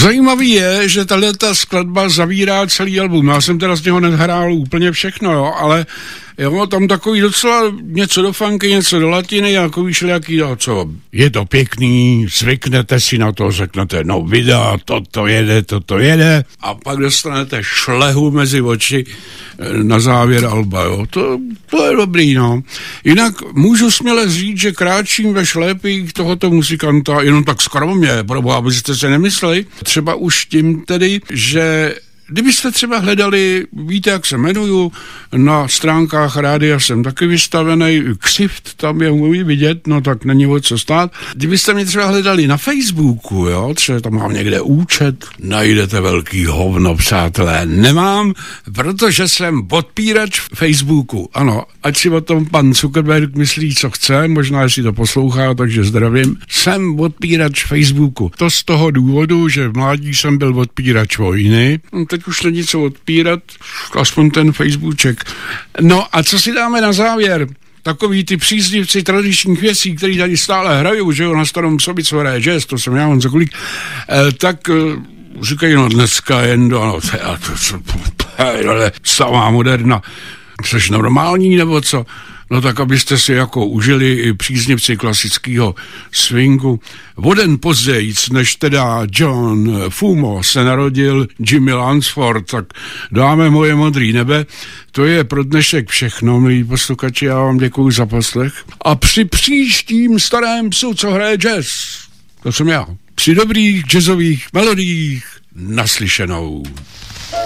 Zajímavý je, že ta skladba zavírá celý album. Já jsem teda z něho nehrál úplně všechno, jo, ale jo, tam takový docela něco do funky, něco do latiny, jako víš, jaký co. Je to pěkný, zvyknete si na to, řeknete, no videa, toto jede a pak dostanete šlehu mezi oči na závěr alba, jo. To je dobrý, no. Jinak můžu směle říct, že kráčím ve šlépích tohoto muzikanta, jenom tak skromně, proboha, abyste se nemysleli, třeba už tím tedy, že kdybyste třeba hledali, víte, jak se jmenuju, na stránkách rádia jsem taky vystavený, ksift, tam je můj vidět, no tak není o co stát. Kdybyste mě třeba hledali na Facebooku, jo, třeba tam mám někde účet, najdete velký hovno, přátelé. Nemám, protože jsem odpírač Facebooku. Ano, ať si o tom pan Zuckerberg myslí, co chce, možná, jestli to poslouchá, takže zdravím. Jsem odpírač Facebooku. To z toho důvodu, že v mládí jsem byl odpírač vojny. Teď už není co odpírat, aspoň ten Facebooček. No a co si dáme na závěr? Takový ty příznivci tradičních věcí, který tady stále hrajou, že jo, na Starom Sobicku hraje jazz, to jsem já, on Zokulík, tak říkají, no dneska jen samá moderna, což normální, nebo co? No tak, abyste si jako užili i příznivci klasického swingu. O den pozdějíc, než teda John Fumo se narodil Jimmy Lansford, tak dáme moje modrý nebe. To je pro dnešek všechno, milí posluchači, já vám děkuju za poslech. A při příštím Starém psu, co hraje jazz, to jsem já, při dobrých jazzových melodiích naslyšenou.